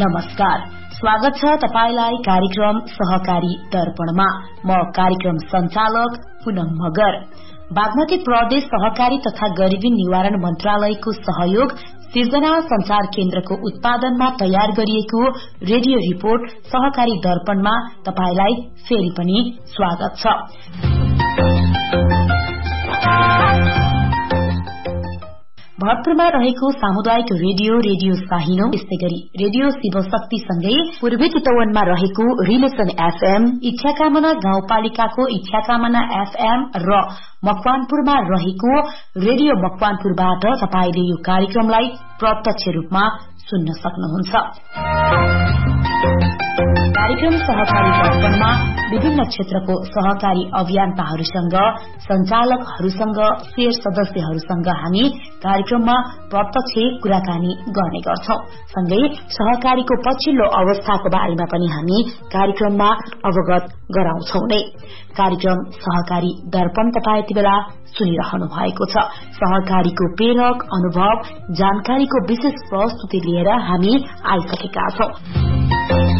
नमस्कार, स्वागत छ तपाईलाई कार्यक्रम सहकारी दर्पणमा। म कार्यक्रम संचालक पुनम मगर। बागमती प्रदेश सहकारी तथा गरिबी निवारण मन्त्रालयको सहयोग सिर्जना संचार केन्द्रको उत्पादनमा तयार गरिएको रेडियो रिपोर्ट सहकारी दर्पणमा तपाईलाई फेरि पनि स्वागत छ। भरतपुरमा रहेको सामुदायिक रेडियो साहिनो, त्यस्तै गरी रेडियो शिवशक्ति सँगै पूर्वी चितवनमा रहेको रिलेसन एफएम, इच्छाकामना गाउँपालिकाको इच्छाकामना एफएम र मकवानपुरमा रहेको रेडियो मकवानपुरबाट तपाईले यो कार्यक्रमलाई प्रत्यक्ष रूपमा सुन्न सक्नुहुन्छ। कार्यक्रम सहकारी दर्पणमा विभिन्न क्षेत्रको सहकारी अभियन्ताहरूसँग, संचालकहरूसँग, शेर सदस्यहरूसँग हामी कार्यक्रममा प्रत्यक्ष कुराकानी गर्ने गर्छौं। सँगै सहकारीको पछिल्लो अवस्थाको बारेमा पनि हामी कार्यक्रममा अवगत गराउँछौं नै। कार्यक्रम सहकारी दर्पण तपाईं यति बेला सुनिरहनु भएको छ। सहकारीको प्रेरक अनुभव, जानकारीको विशेष प्रस्तुति लिएर हामी आइसकेका छौं।